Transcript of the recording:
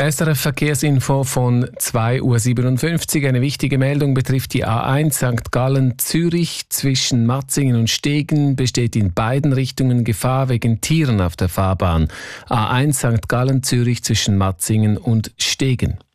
SRF Verkehrsinfo von 2.57 Uhr. Eine wichtige Meldung betrifft die A1 St. Gallen-Zürich. Zwischen Matzingen und Stegen besteht in beiden Richtungen Gefahr wegen Tieren auf der Fahrbahn. A1 St. Gallen-Zürich zwischen Matzingen und Stegen.